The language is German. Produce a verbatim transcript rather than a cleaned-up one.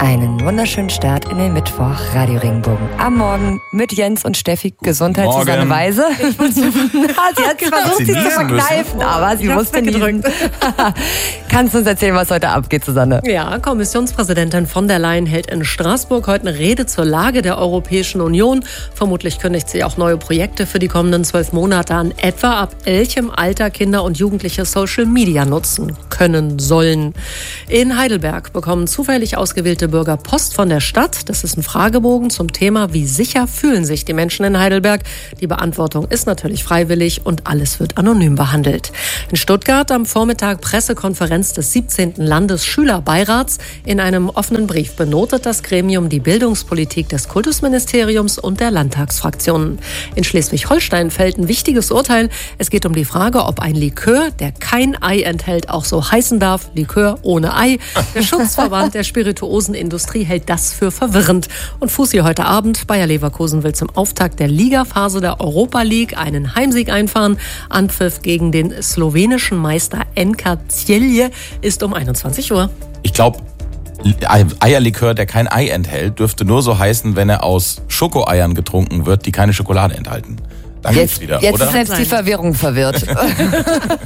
Einen wunderschönen Start in den Mittwoch, Radio Regenbogen. Am Morgen mit Jens und Steffi. Gesundheit, Morgen. Susanne Weise. Sie hat versucht, sie zu verkneifen, aber sie musste niesen. Kannst du uns erzählen, was heute abgeht, Susanne? Ja, Kommissionspräsidentin von der Leyen hält in Straßburg heute eine Rede zur Lage der Europäischen Union. Vermutlich kündigt sie auch neue Projekte für die kommenden zwölf Monate an, etwa ab welchem Alter Kinder und Jugendliche Social Media nutzen können sollen. In Heidelberg bekommen zufällig ausgewählte Bürger Post von der Stadt. Das ist ein Fragebogen zum Thema, wie sicher fühlen sich die Menschen in Heidelberg. Die Beantwortung ist natürlich freiwillig und alles wird anonym behandelt. In Stuttgart am Vormittag Pressekonferenz des siebzehnten Landesschülerbeirats. In einem offenen Brief benotet das Gremium die Bildungspolitik des Kultusministeriums und der Landtagsfraktionen. In Schleswig-Holstein fällt ein wichtiges Urteil. Es geht um die Frage, ob ein Likör, der kein Ei enthält, auch so heißen darf. Likör ohne Ei. Der Schutzverband der Spirituosenindustrie hält das für verwirrend. Und Fussi heute Abend. Bayer Leverkusen will zum Auftakt der Ligaphase der Europa League einen Heimsieg einfahren. Anpfiff gegen den slowenischen Meister N K Celje ist um einundzwanzig Uhr. Ich glaube, Eierlikör, der kein Ei enthält, dürfte nur so heißen, wenn er aus Schokoeiern getrunken wird, die keine Schokolade enthalten. Dann Jetzt, wieder, jetzt oder? ist selbst die Verwirrung verwirrt.